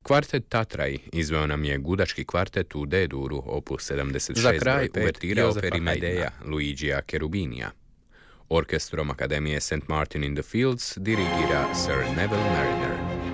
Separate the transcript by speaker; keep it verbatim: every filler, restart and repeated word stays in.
Speaker 1: Kvartet Tatraj izveo nam je gudački kvartet u D-duru opus sedamdeset šest.
Speaker 2: Za kraj
Speaker 1: uvertira operi Medea Luigija Cherubinija. Orkestrom Akademije Saint Martin in the Fields dirigira Sir Neville Mariner.